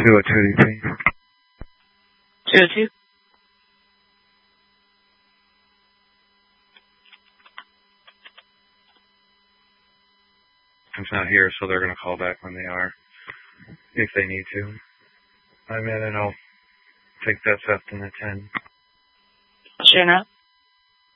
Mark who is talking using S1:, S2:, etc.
S1: 202, please.
S2: 202?
S1: I'm not here, so they're going to call back when they are, if they need to. I'm in, and I'll take that theft in the 10.
S2: Sure enough.